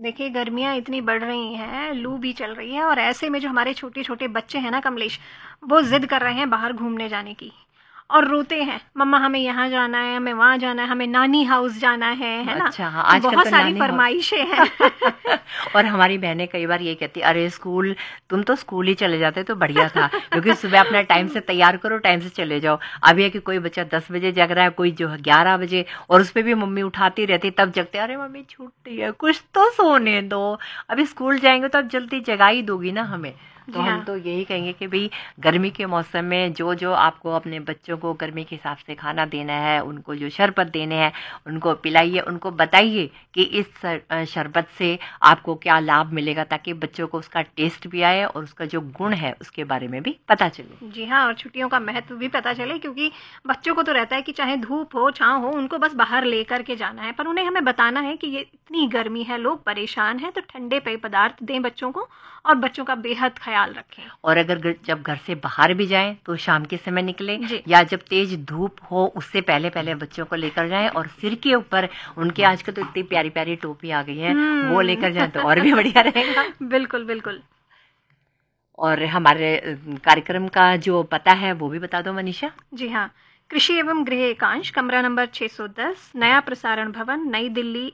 देखिए, गर्मियाँ इतनी बढ़ रही हैं, लू भी चल रही है और ऐसे में जो हमारे छोटे-छोटे बच्चे हैं ना कमलेश, वो ज़िद कर रहे हैं बाहर घूमने जाने की और रोते हैं, मम्मा हमें यहाँ जाना है, हमें वहाँ जाना है, हमें नानी हाउस जाना है ना? अच्छा, हाँ, तो आजकल बहुत तो सारी नानी हाउस। फ़रमाइशें हैं। और हमारी बहनें कई बार ये कहती, अरे स्कूल, तुम तो स्कूल ही चले जाते तो बढ़िया था, क्योंकि सुबह अपना टाइम से तैयार करो, टाइम से चले जाओ। अभी है कि कोई बच्चा 10 बजे जग रहा है, कोई जो है 11 बजे, और उस पे भी मम्मी उठाती रहती, तब जगते, अरे मम्मी छूटती है, कुछ तो सोने दो, अभी स्कूल जाएंगे तो अब जल्दी जगा ही दोगी ना हमें। तो जी हम हाँ। तो यही कहेंगे कि भाई गर्मी के मौसम में जो जो आपको अपने बच्चों को गर्मी के हिसाब से खाना देना है, उनको जो शरबत देने हैं, उनको पिलाइए, उनको बताइए कि इस शरबत से आपको क्या लाभ मिलेगा, ताकि बच्चों को उसका टेस्ट भी आए और उसका जो गुण है उसके बारे में भी पता चले। जी हाँ, और छुट्टियों का महत्व भी पता चले, क्योंकि बच्चों को तो रहता है कि चाहे धूप हो, छाँव हो, उनको बस बाहर लेकर के जाना है। पर उन्हें हमें बताना है कि ये इतनी गर्मी है, लोग परेशान हैं, तो ठंडे पेय पदार्थ दें बच्चों को और बच्चों का बेहद ख़्याल रखें। और अगर जब घर से बाहर भी जाएं तो शाम के समय निकलें, जी। या जब तेज धूप हो उससे पहले पहले बच्चों को लेकर जाएं, और सिर के ऊपर उनके आजकल तो इतनी प्यारी प्यारी टोपी आ गई है, वो हुँ। लेकर जाएं तो और भी बढ़िया रहेगा। बिल्कुल, बिल्कुल। और हमारे कार्यक्रम का जो पता है वो भी बता दो मनीषा। जी हाँ, कृषि एवं गृह एकांश, कमरा नंबर 610, नया प्रसारण भवन, नई दिल्ली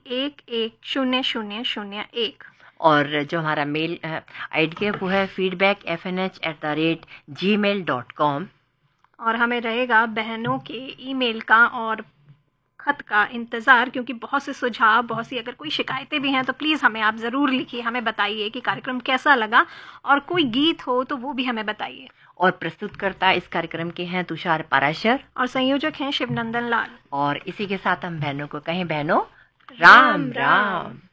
110001। और जो हमारा मेल आईडी है वो है feedbackfnh@gmail.com। और हमें रहेगा बहनों के ईमेल का और खत का इंतज़ार, क्योंकि बहुत से सुझाव, बहुत सी अगर कोई शिकायतें भी हैं तो प्लीज़ हमें आप ज़रूर लिखिए, हमें बताइए कि कार्यक्रम कैसा लगा, और कोई गीत हो तो वो भी हमें बताइए। और प्रस्तुतकर्ता इस कार्यक्रम के हैं तुषार पाराशर, और संयोजक हैं शिवनंदन लाल। और इसी के साथ हम बहनों को कहें, बहनों राम राम राम। राम।